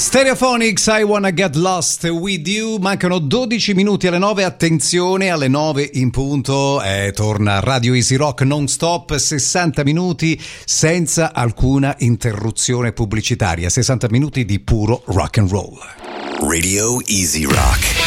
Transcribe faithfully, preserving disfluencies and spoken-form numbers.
Stereophonics, I Wanna Get Lost With You. Mancano dodici minuti alle nove. Attenzione, alle nove in punto eh, torna Radio Easy Rock non stop, sessanta minuti senza alcuna interruzione pubblicitaria, sessanta minuti di puro rock and roll. Radio Easy Rock.